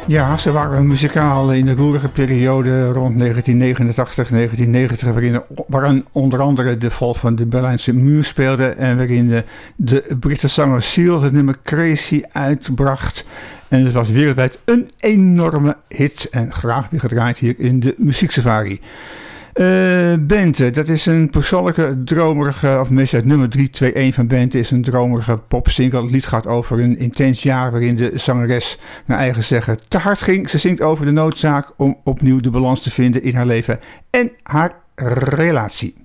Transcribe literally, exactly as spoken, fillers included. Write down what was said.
Ja, ze waren muzikaal in de roerige periode rond negentien negenentachtig negentien negentig, waarin, waarin onder andere de val van de Berlijnse muur speelde en waarin de, de Britse zanger Seal het nummer Crazy uitbracht. En het was wereldwijd een enorme hit en graag weer gedraaid hier in de Muzieksafari. Uh, Bente, dat is een persoonlijke dromerige, of meestal het nummer drie twee een van Bente is een dromerige popsingle. Het lied gaat over een intens jaar waarin de zangeres naar eigen zeggen te hard ging. Ze zingt over de noodzaak om opnieuw de balans te vinden in haar leven en haar relatie.